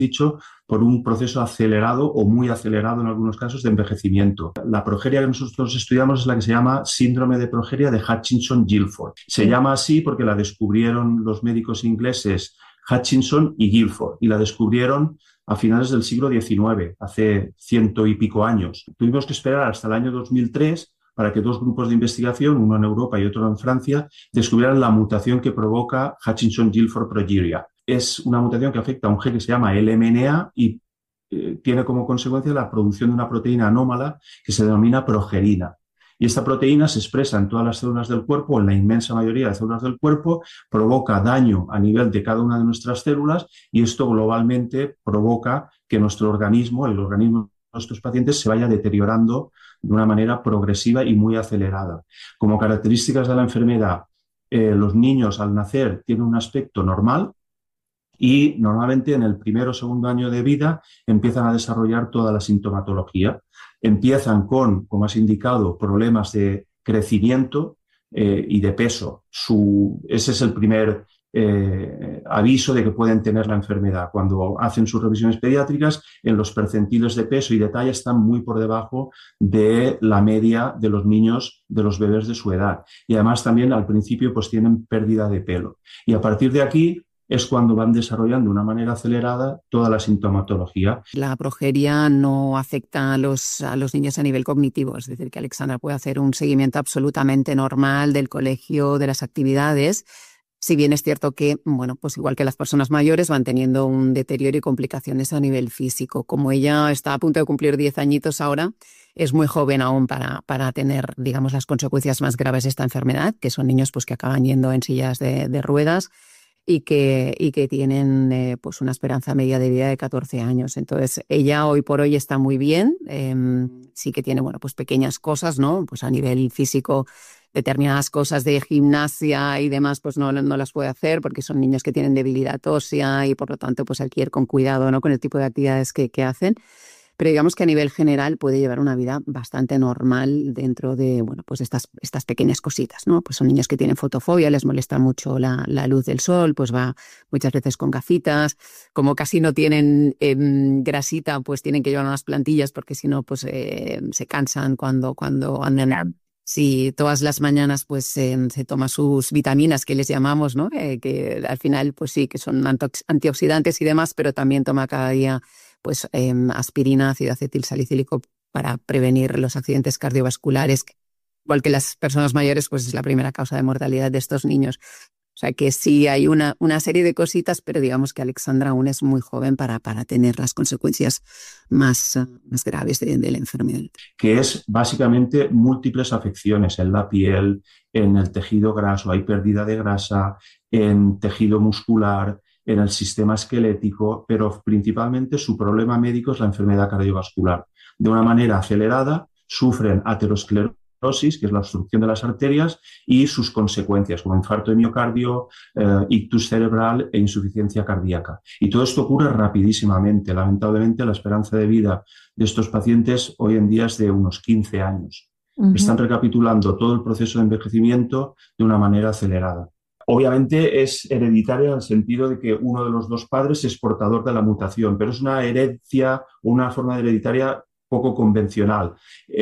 dicho, por un proceso acelerado o muy acelerado en algunos casos de envejecimiento. La progeria que nosotros estudiamos es la que se llama síndrome de progeria de Hutchinson-Gilford. Se llama así porque la descubrieron los médicos ingleses Hutchinson y Gilford, y la descubrieron a finales del siglo XIX, hace 100 y pico años. Tuvimos que esperar hasta el año 2003 para que dos grupos de investigación, uno en Europa y otro en Francia, descubrieran la mutación que provoca Hutchinson-Gilford progeria. Es una mutación que afecta a un gen que se llama LMNA y tiene como consecuencia la producción de una proteína anómala que se denomina progerina. Y esta proteína se expresa en todas las células del cuerpo, en la inmensa mayoría de células del cuerpo, provoca daño a nivel de cada una de nuestras células y esto globalmente provoca que nuestro organismo, el organismo de nuestros pacientes, se vaya deteriorando de una manera progresiva y muy acelerada. Como características de la enfermedad, los niños al nacer tienen un aspecto normal, y normalmente en el primer o segundo año de vida empiezan a desarrollar toda la sintomatología. Empiezan con, como has indicado, problemas de crecimiento y de peso. Ese es el primer aviso de que pueden tener la enfermedad. Cuando hacen sus revisiones pediátricas, en los percentiles de peso y de talla están muy por debajo de la media de los niños, de los bebés de su edad. Y además también al principio pues tienen pérdida de pelo. Y a partir de aquí es cuando van desarrollando de una manera acelerada toda la sintomatología. La progeria no afecta a los niños a nivel cognitivo, es decir, que Alexandra puede hacer un seguimiento absolutamente normal del colegio, de las actividades, si bien es cierto que, bueno, pues igual que las personas mayores van teniendo un deterioro y complicaciones a nivel físico. Como ella está a punto de cumplir 10 añitos ahora, es muy joven aún para tener, digamos, las consecuencias más graves de esta enfermedad, que son niños pues, que acaban yendo en sillas de ruedas, y que tienen pues una esperanza media de vida de 14 años. Entonces, ella hoy por hoy está muy bien, sí que tiene, bueno, pues pequeñas cosas, ¿no? Pues a nivel físico, determinadas cosas de gimnasia y demás, pues no las puede hacer porque son niños que tienen debilidad ósea y por lo tanto, pues hay que ir con cuidado, ¿no? Con el tipo de actividades que hacen. Pero digamos que a nivel general puede llevar una vida bastante normal dentro de, bueno, pues estas pequeñas cositas, ¿no? Pues son niños que tienen fotofobia, les molesta mucho la luz del sol, pues va muchas veces con gafitas. Como casi no tienen grasita, pues tienen que llevar unas plantillas porque si no, pues se cansan cuando andan. Sí, todas las mañanas pues se toma sus vitaminas que les llamamos, ¿no? Que al final pues sí, que son antioxidantes y demás, pero también toma cada día pues aspirina, ácido acetilsalicílico para prevenir los accidentes cardiovasculares, que, igual que las personas mayores, pues es la primera causa de mortalidad de estos niños. O sea que sí hay una serie de cositas, pero digamos que Alexandra aún es muy joven para tener las consecuencias más graves de la enfermedad. Que es básicamente múltiples afecciones en la piel, en el tejido graso, hay pérdida de grasa, en tejido muscular, en el sistema esquelético, pero principalmente su problema médico es la enfermedad cardiovascular. De una manera acelerada sufren aterosclerosis, que es la obstrucción de las arterias, y sus consecuencias, como infarto de miocardio, ictus cerebral e insuficiencia cardíaca. Y todo esto ocurre rapidísimamente. Lamentablemente, la esperanza de vida de estos pacientes hoy en día es de unos 15 años. Están recapitulando todo el proceso de envejecimiento de una manera acelerada. Obviamente es hereditaria en el sentido de que uno de los dos padres es portador de la mutación, pero es una herencia o una forma de hereditaria poco convencional.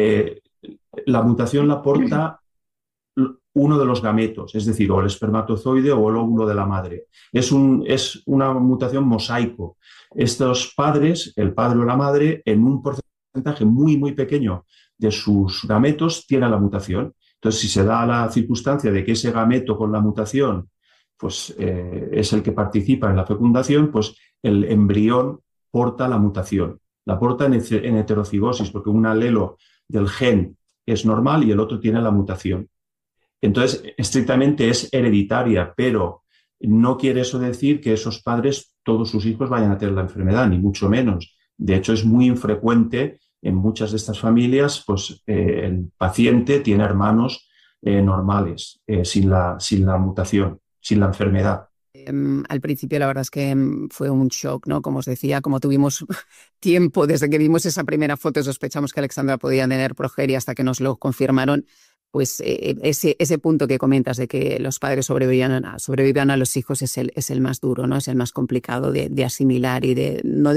La mutación la porta uno de los gametos, es decir, o el espermatozoide o el óvulo de la madre. Es una mutación mosaico. Estos padres, el padre o la madre, en un porcentaje muy, muy pequeño de sus gametos, tienen la mutación. Entonces, si se da la circunstancia de que ese gameto con la mutación pues, es el que participa en la fecundación, pues el embrión porta la mutación. La porta en heterocigosis, porque un alelo del gen es normal y el otro tiene la mutación. Entonces, estrictamente es hereditaria, pero no quiere eso decir que esos padres, todos sus hijos, vayan a tener la enfermedad, ni mucho menos. De hecho, es muy infrecuente en muchas de estas familias, pues el paciente tiene hermanos normales, sin la mutación, sin la enfermedad. Al principio la verdad es que fue un shock, ¿no? Como os decía, como tuvimos tiempo desde que vimos esa primera foto, sospechamos que Alexandra podía tener progeria hasta que nos lo confirmaron, pues ese punto que comentas de que los padres sobrevivan a los hijos es el más duro, ¿no? Es el más complicado de asimilar y de no